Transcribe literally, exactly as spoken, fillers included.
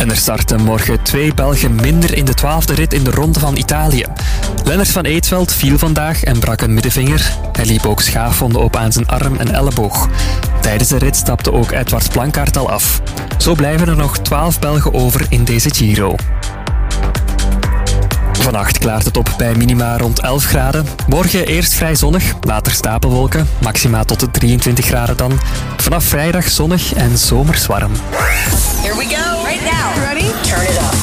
En er starten morgen twee Belgen minder in de twaalfde rit in de Ronde van Italië. Lennart van Eetveld viel vandaag en brak een middenvinger. Hij liep ook schaafwonden op aan zijn arm en elleboog. Tijdens de rit stapte ook Edward Plankaart al af. Zo blijven er nog twaalf Belgen over in deze Giro. Vannacht klaart het op bij minima rond elf graden. Morgen eerst vrij zonnig, later stapelwolken. Maxima tot de drieëntwintig graden dan. Vanaf vrijdag zonnig en zomers warm. Here we go. Right now. Ready? Turn it up.